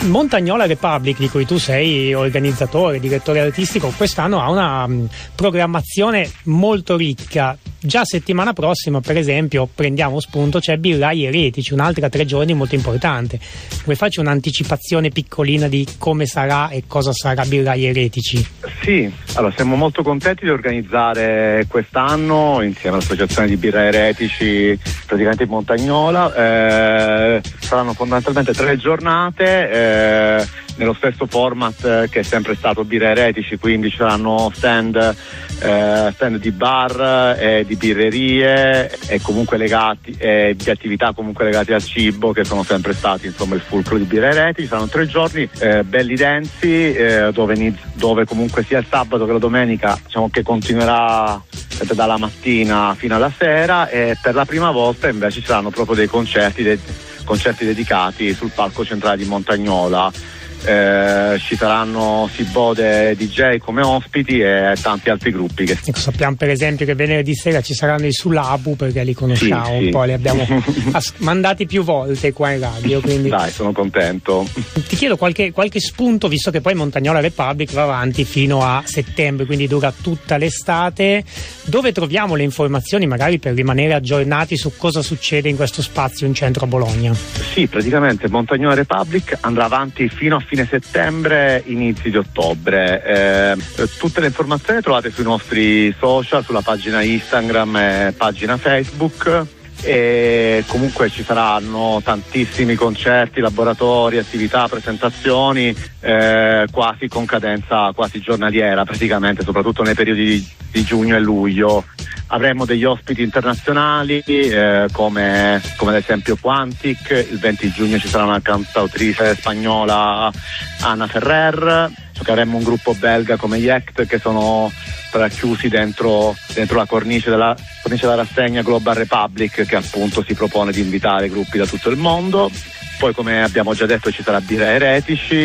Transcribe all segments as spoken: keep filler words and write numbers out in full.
Montagnola Republic, di cui tu sei organizzatore, direttore artistico, quest'anno ha una um, programmazione molto ricca. Già settimana prossima, per esempio, prendiamo spunto, c'è Birrai Eretici, un'altra tre giorni molto importante. Vuoi farci un'anticipazione piccolina di come sarà e cosa sarà Birrai Eretici? Sì, allora siamo molto contenti di organizzare quest'anno insieme all'associazione di Birrai Eretici, praticamente in Montagnola. Eh, saranno fondamentalmente tre giornate eh, nello stesso format che è sempre stato Birrai Eretici, quindi ci saranno stand, eh, stand di bar e di birrerie e comunque legati e di attività comunque legate al cibo, che sono sempre stati insomma il fulcro di Birrai Eretici. Saranno tre giorni eh, belli densi, eh, dove, iniz- dove comunque sia il sabato che la domenica, diciamo che continuerà sempre dalla mattina fino alla sera, e per la prima volta invece ci saranno proprio dei concerti, dei concerti dedicati sul palco centrale di Montagnola. Eh, ci saranno Sibode D J come ospiti e tanti altri gruppi che... Ecco, sappiamo per esempio che venerdì sera ci saranno i Sulabu, perché li conosciamo, sì, un sì. po', li abbiamo as- mandati più volte qua in radio, quindi... Dai, sono contento. Ti chiedo qualche, qualche spunto, visto che poi Montagnola Republic va avanti fino a settembre, quindi dura tutta l'estate. Dove troviamo le informazioni magari per rimanere aggiornati su cosa succede in questo spazio in centro a Bologna? Sì, praticamente Montagnola Republic andrà avanti fino a fine settembre, inizi di ottobre. Eh, tutte le informazioni le trovate sui nostri social, sulla pagina Instagram e pagina Facebook. E comunque ci saranno tantissimi concerti, laboratori, attività, presentazioni, eh, quasi con cadenza quasi giornaliera praticamente, soprattutto nei periodi di, di giugno e luglio. Avremo degli ospiti internazionali eh, come, come ad esempio Quantic. Il venti giugno ci sarà una cantautrice spagnola, Ana Ferrer. Avremo un gruppo belga come Yect, che sono racchiusi dentro, dentro la cornice della, cornice della rassegna Global Republic, che appunto si propone di invitare gruppi da tutto il mondo. Poi, come abbiamo già detto, ci sarà Birrai Eretici,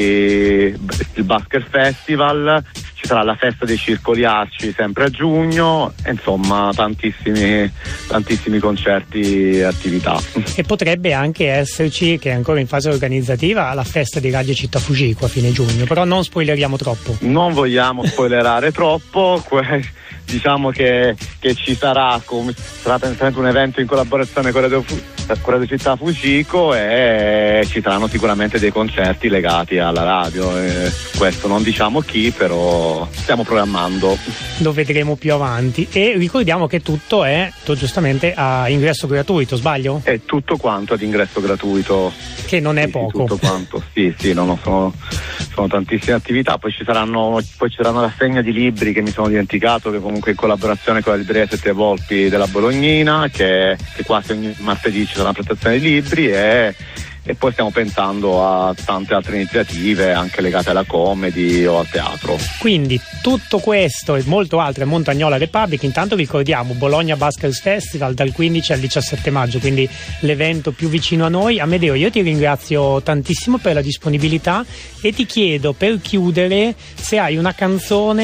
il Basker Festival, ci sarà la festa dei circoli arci sempre a giugno, e insomma tantissimi tantissimi concerti e attività. E potrebbe anche esserci, che è ancora in fase organizzativa, la festa di Radio Città Fugico a fine giugno, però non spoileriamo troppo. Non vogliamo spoilerare troppo. Que- diciamo che, che ci sarà, come, sarà praticamente un evento in collaborazione con Radio, Fu- con Radio Città Fugico, e ci saranno sicuramente dei concerti legati alla radio. Eh, questo non diciamo chi, però stiamo programmando. Lo vedremo più avanti. E ricordiamo che tutto è, tu, giustamente, a ingresso gratuito, sbaglio? È tutto quanto ad ingresso gratuito. Che non è sì, poco. Sì, tutto quanto, sì, sì, no, no, sono, sono tantissime attività. Poi ci saranno, poi ci saranno rassegna di libri che mi sono dimenticato, che comunque in collaborazione con la libreria Sette Volpi della Bolognina, che, che quasi ogni martedì ci sarà una presentazione di libri, e, e poi stiamo pensando a tante altre iniziative anche legate alla comedy o al teatro. Quindi tutto questo e molto altro è Montagnola Republic. Intanto ricordiamo Bologna Baskers Festival dal quindici al diciassette maggio, quindi l'evento più vicino a noi. Amedeo, io ti ringrazio tantissimo per la disponibilità e ti chiedo, per chiudere, se hai una canzone